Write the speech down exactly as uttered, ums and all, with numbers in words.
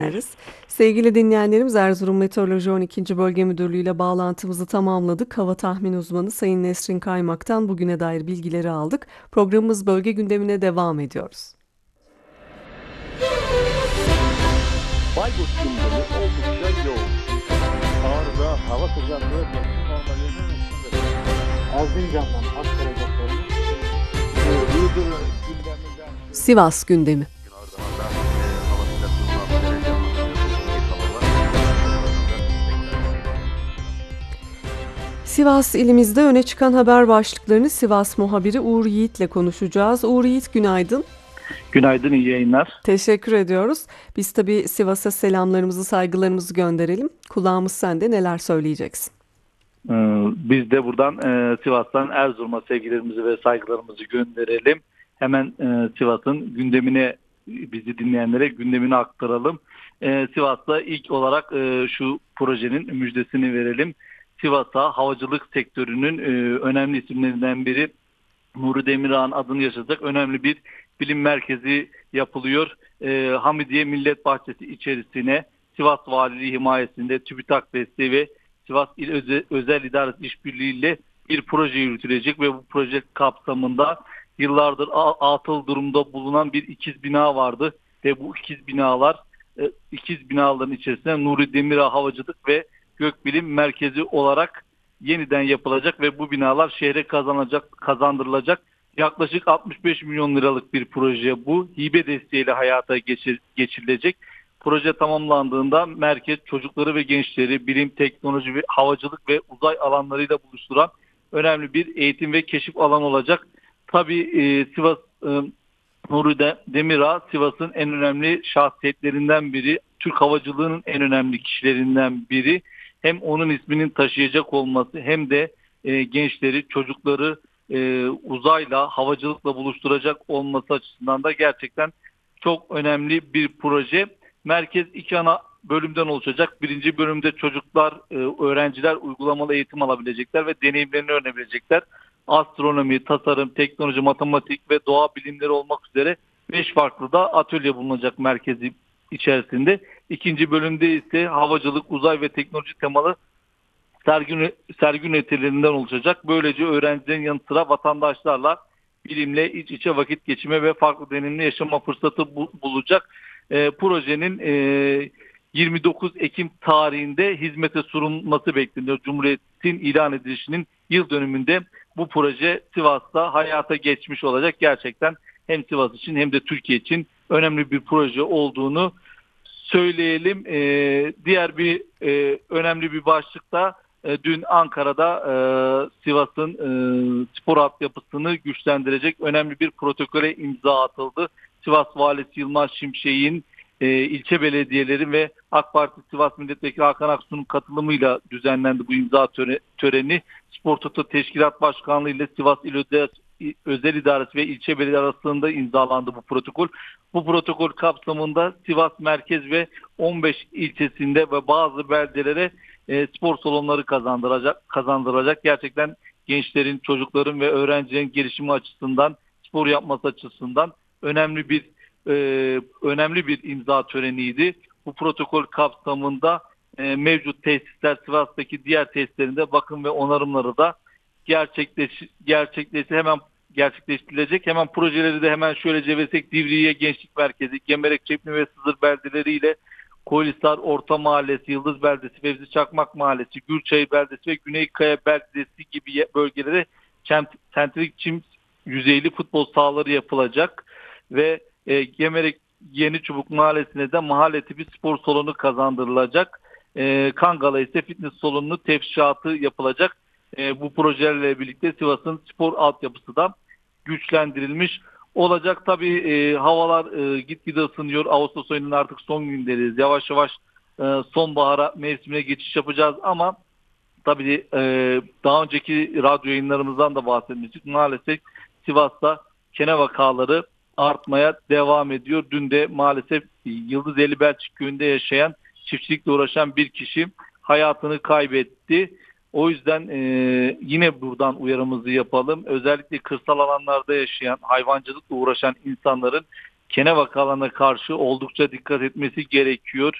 ederiz. Sevgili dinleyenlerimiz, Erzurum Meteoroloji on ikinci. Bölge Müdürlüğü ile bağlantımızı tamamladık. Hava tahmin uzmanı Sayın Nesrin Kaymak'tan bugüne dair bilgileri aldık. Programımız bölge gündemine devam ediyoruz. Bayburt gündemi oldukça yoğun. Ağrı'da hava sıcaklığı mevsim normallerinin üstünde. Erzincan'dan aktaracaklarımız Iğdır gündeminden. Sivas gündemi. Sivas ilimizde öne çıkan haber başlıklarını Sivas muhabiri Uğur Yiğit'le konuşacağız. Uğur Yiğit, günaydın. Günaydın, iyi yayınlar. Teşekkür ediyoruz. Biz tabii Sivas'a selamlarımızı, saygılarımızı gönderelim. Kulağımız sende, neler söyleyeceksin? Ee, Biz de buradan e, Sivas'tan Erzurum'a sevgilerimizi ve saygılarımızı gönderelim. Hemen e, Sivas'ın gündemine, bizi dinleyenlere gündemini aktaralım. E, Sivas'ta ilk olarak e, şu projenin müjdesini verelim. Sivas'a havacılık sektörünün e, önemli isimlerinden biri Nuri Demirağ'ın adını yaşatacak önemli bir bilim merkezi yapılıyor. E, Hamidiye Millet Bahçesi içerisine Sivas Valiliği himayesinde TÜBİTAK desteği ve Sivas İl Özel, Özel İdaresi İşbirliği ile bir proje yürütülecek ve bu proje kapsamında yıllardır atıl durumda bulunan bir ikiz bina vardı ve bu ikiz binalar e, ikiz binaların içerisinde Nuri Demirağ Havacılık ve Gökbilim Merkezi olarak yeniden yapılacak ve bu binalar şehre kazanacak, kazandırılacak. Yaklaşık altmış beş milyon liralık bir proje bu. Hibe desteğiyle hayata geçir, geçirilecek. Proje tamamlandığında merkez çocukları ve gençleri bilim, teknoloji ve havacılık ve uzay alanlarıyla buluşturan önemli bir eğitim ve keşif alanı olacak. Tabii e, Sivas e, Nuri Demirağ Sivas'ın en önemli şahsiyetlerinden biri. Türk havacılığının en önemli kişilerinden biri. Hem onun isminin taşıyacak olması hem de e, gençleri, çocukları e, uzayla, havacılıkla buluşturacak olması açısından da gerçekten çok önemli bir proje. Merkez iki ana bölümden oluşacak. Birinci bölümde çocuklar, e, öğrenciler uygulamalı eğitim alabilecekler ve deneyimlerini öğrenebilecekler. Astronomi, tasarım, teknoloji, matematik ve doğa bilimleri olmak üzere beş farklı da atölye bulunacak merkezi içerisinde. İkinci bölümde ise havacılık, uzay ve teknoloji temalı sergi, sergi ünitelerinden oluşacak. Böylece öğrencilerin yanı sıra vatandaşlarla bilimle iç içe vakit geçirme ve farklı deneyimle yaşama fırsatı bu, bulacak. E, projenin e, yirmi dokuz Ekim tarihinde hizmete sunulması bekleniyor. Cumhuriyet'in ilan edilişinin yıl dönümünde bu proje Sivas'ta hayata geçmiş olacak. Gerçekten hem Sivas için hem de Türkiye için önemli bir proje olduğunu söyleyelim. Ee, diğer bir e, önemli bir başlık da e, dün Ankara'da e, Sivas'ın e, spor altyapısını güçlendirecek önemli bir protokole imza atıldı. Sivas Valisi Yılmaz Şimşek'in e, ilçe belediyeleri ve AK Parti Sivas Milletvekili Hakan Aksu'nun katılımıyla düzenlendi bu imza töre, töreni. Spor Toto Teşkilat Başkanlığı ile Sivas İl Özel, Özel İdaresi ve ilçe belediye arasında imzalandı bu protokol. Bu protokol kapsamında Sivas merkez ve on beş ilçesinde ve bazı beldelere e, spor salonları kazandıracak, kazandıracak. Gerçekten gençlerin, çocukların ve öğrencilerin gelişimi açısından, spor yapması açısından önemli bir e, önemli bir imza töreniydi. Bu protokol kapsamında e, mevcut tesisler Sivas'taki diğer tesislerinde bakım ve onarımları da gerçekleş gerçekleşti hemen gerçekleştirilecek. Hemen projeleri de hemen şöylece versek: Divriye Gençlik Merkezi, Gemerek, Çepni ve Sızır beldeleriyle Koylisar Orta Mahallesi, Yıldız Beldesi, Fevzi Çakmak Mahallesi, Gürçayır Beldesi ve Güneykaya Beldesi gibi bölgelere sentrik çim yüzeyli futbol sahaları yapılacak ve e, Gemerek Yeni Çubuk Mahallesi'ne de mahalle tipi spor salonu kazandırılacak. E, Kangal'a ise fitness salonunun tefşatı yapılacak. E, bu projelerle birlikte Sivas'ın spor altyapısı da güçlendirilmiş olacak. Tabii e, havalar e, gitgide ısınıyor. Ağustos ayının artık son günleriyiz. Yavaş yavaş e, sonbahara mevsimine geçiş yapacağız ama tabii e, daha önceki radyo yayınlarımızdan da bahsetmiştik. Maalesef Sivas'ta kene vakaları artmaya devam ediyor. Dün de maalesef Yıldız Elibelçik köyünde yaşayan, çiftçilikle uğraşan bir kişi hayatını kaybetti. O yüzden e, yine buradan uyarımızı yapalım. Özellikle kırsal alanlarda yaşayan, hayvancılıkla uğraşan insanların kene vakalarına karşı oldukça dikkat etmesi gerekiyor.